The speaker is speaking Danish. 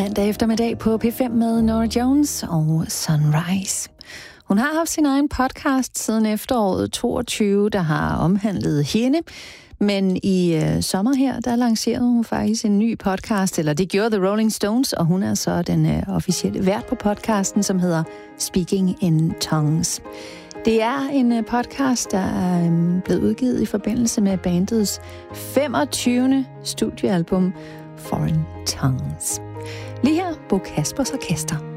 Mandag eftermiddag på P5 med Norah Jones og Sunrise. Hun har haft sin egen podcast siden efteråret 22, der har omhandlet hende. Men i sommer her, der lancerede hun faktisk en ny podcast, eller det gjorde The Rolling Stones, og hun er så den officielle vært på podcasten, som hedder Speaking in Tongues. Det er en podcast, der er blevet udgivet i forbindelse med bandets 25. studiealbum Foreign Tongues. Lige her, Bo Kaspers Orkester.